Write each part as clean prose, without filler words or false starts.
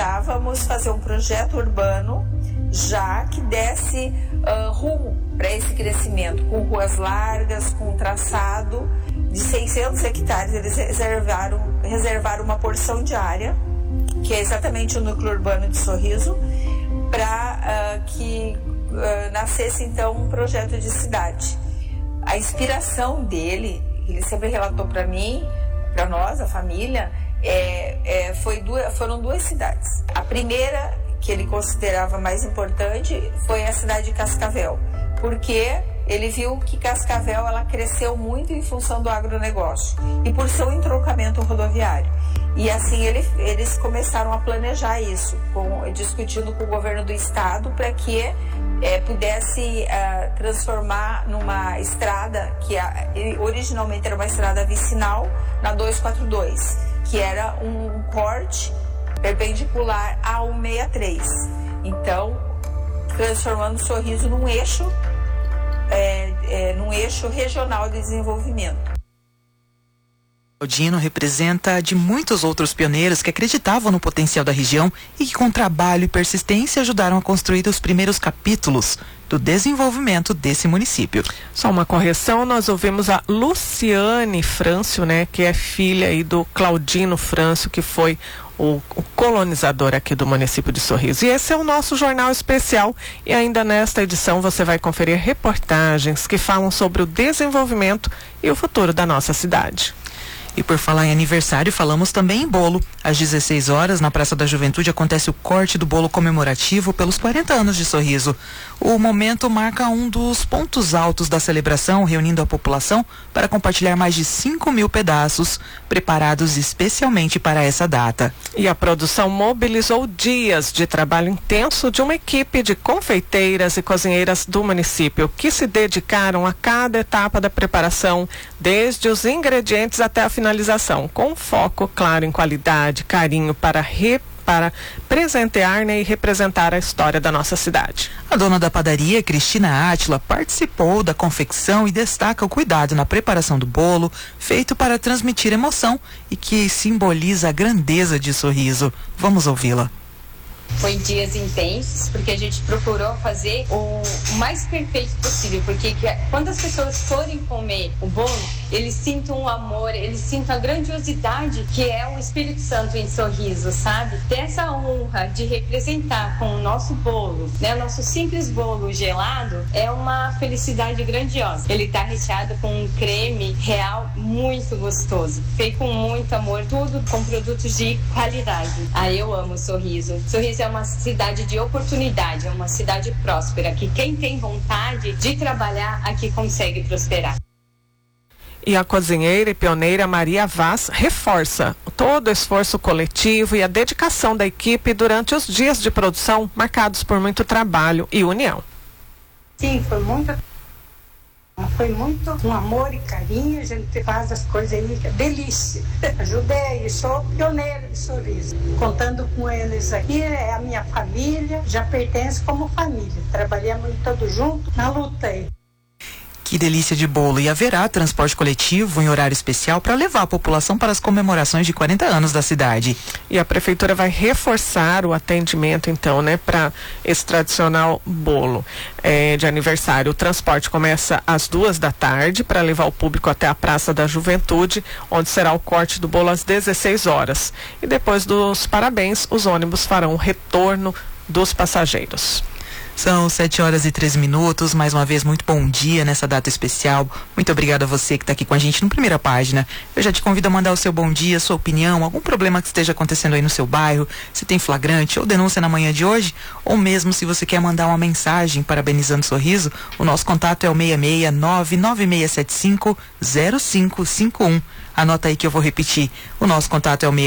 precisávamos fazer um projeto urbano já que desse rumo para esse crescimento, com ruas largas, com um traçado de 600 hectares. Eles reservaram uma porção de área, que é exatamente o núcleo urbano de Sorriso, para que nascesse então um projeto de cidade. A inspiração dele, ele sempre relatou para mim, para nós, a família, foram duas cidades. A primeira, que ele considerava mais importante, foi a cidade de Cascavel, porque ele viu que Cascavel ela cresceu muito em função do agronegócio e por seu entroncamento rodoviário. E assim eles começaram a planejar isso, discutindo com o governo do estado para que pudesse transformar numa estrada que originalmente era uma estrada vicinal na 242, que era um corte perpendicular a 163. Então, transformando Sorriso num eixo regional de desenvolvimento. Claudino representa de muitos outros pioneiros que acreditavam no potencial da região e que com trabalho e persistência ajudaram a construir os primeiros capítulos do desenvolvimento desse município. Só uma correção, nós ouvimos a Luciane Frâncio, que é filha aí do Claudino Frâncio, que foi o colonizador aqui do município de Sorriso. E esse é o nosso jornal especial, e ainda nesta edição você vai conferir reportagens que falam sobre o desenvolvimento e o futuro da nossa cidade. E por falar em aniversário, falamos também em bolo. Às 16 horas, na Praça da Juventude, acontece o corte do bolo comemorativo pelos 40 anos de Sorriso. O momento marca um dos pontos altos da celebração, reunindo a população para compartilhar mais de 5.000 pedaços, preparados especialmente para essa data. E a produção mobilizou dias de trabalho intenso de uma equipe de confeiteiras e cozinheiras do município, que se dedicaram a cada etapa da preparação, desde os ingredientes até a finalização, com foco claro em qualidade, carinho para presentear e representar a história da nossa cidade. A dona da padaria, Cristina Átila, participou da confecção e destaca o cuidado na preparação do bolo, feito para transmitir emoção e que simboliza a grandeza de Sorriso. Vamos ouvi-la. Foi dias intensos, porque a gente procurou fazer o mais perfeito possível, porque quando as pessoas forem comer o bolo, eles sintam o amor, eles sintam a grandiosidade que é o Espírito Santo em Sorriso, sabe? Ter essa honra de representar com o nosso bolo, o nosso simples bolo gelado, é uma felicidade grandiosa. Ele está recheado com um creme real muito gostoso, feito com muito amor, tudo com produtos de qualidade. Eu amo Sorriso. Sorriso é uma cidade de oportunidade, é uma cidade próspera, que quem tem vontade de trabalhar aqui consegue prosperar. E a cozinheira e pioneira Maria Vaz reforça todo o esforço coletivo e a dedicação da equipe durante os dias de produção, marcados por muito trabalho e união. Sim, foi muito com amor e carinho, a gente faz as coisas aí, delícia. Ajudei, sou pioneira de Sorriso. Contando com eles aqui, é a minha família, já pertence como família. Trabalhamos todos juntos na luta aí. Que delícia de bolo! E haverá transporte coletivo em horário especial para levar a população para as comemorações de 40 anos da cidade. E a prefeitura vai reforçar o atendimento, então, para esse tradicional bolo de aniversário. O transporte começa às 14h para levar o público até a Praça da Juventude, onde será o corte do bolo às 16 horas. E depois dos parabéns, os ônibus farão o retorno dos passageiros. São 7h13. Mais uma vez, muito bom dia nessa data especial. Muito obrigado a você que está aqui com a gente no Primeira Página. Eu já te convido a mandar o seu bom dia, sua opinião, algum problema que esteja acontecendo aí no seu bairro, se tem flagrante ou denúncia na manhã de hoje, ou mesmo se você quer mandar uma mensagem parabenizando Sorriso, o nosso contato é o 66996750551. Anota aí que eu vou repetir. O nosso contato é o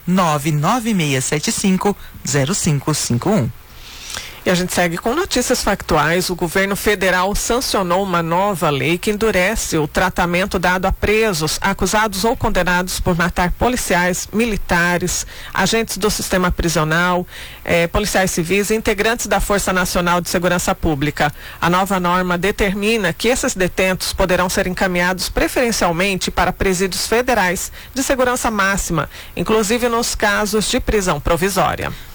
66996750551. E a gente segue com notícias factuais. O governo federal sancionou uma nova lei que endurece o tratamento dado a presos, acusados ou condenados por matar policiais, militares, agentes do sistema prisional, policiais civis e integrantes da Força Nacional de Segurança Pública. A nova norma determina que esses detentos poderão ser encaminhados preferencialmente para presídios federais de segurança máxima, inclusive nos casos de prisão provisória.